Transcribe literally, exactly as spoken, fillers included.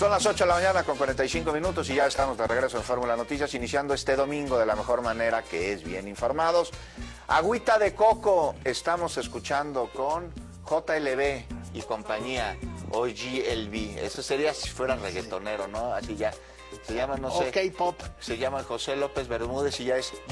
Son las ocho de la mañana con cuarenta y cinco minutos y ya estamos de regreso en Fórmula Noticias, iniciando este domingo de la mejor manera, que es bien informados. Agüita de coco, estamos escuchando con J L B y compañía, o G L B. Eso sería si fuera reggaetonero, ¿no? Así ya, se llama, no sé. Ok, pop. Se llama José López Bermúdez y ya es